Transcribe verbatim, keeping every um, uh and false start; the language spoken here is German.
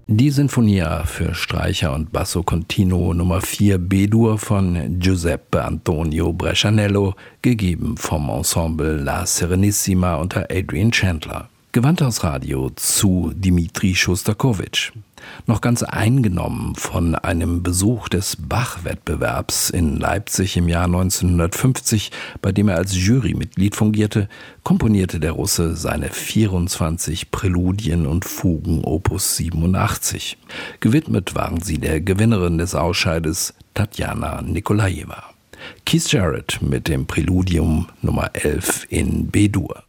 Die Sinfonia für Streicher und Basso Continuo Nummer vier B-Dur von Giuseppe Antonio Brescianello, gegeben vom Ensemble La Serenissima unter Adrian Chandler. Gewandhausradio zu Dmitri Schostakowitsch. Noch ganz eingenommen von einem Besuch des Bach-Wettbewerbs in Leipzig im Jahr neunzehnhundertfünfzig, bei dem er als Jurymitglied fungierte, komponierte der Russe seine vierundzwanzig Präludien und Fugen Opus siebenundachtzig. Gewidmet waren sie der Gewinnerin des Ausscheides, Tatjana Nikolajewa. Keith Jarrett mit dem Präludium Nummer elf in B-Dur.